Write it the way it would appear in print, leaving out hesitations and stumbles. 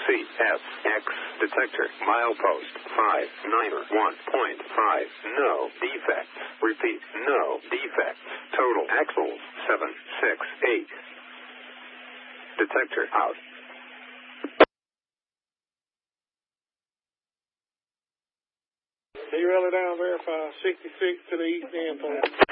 CFX detector. Milepost 591.5. No defects. Repeat, no defects. Total axles 768. Detector out. He rally down, verify 66 to the east end point.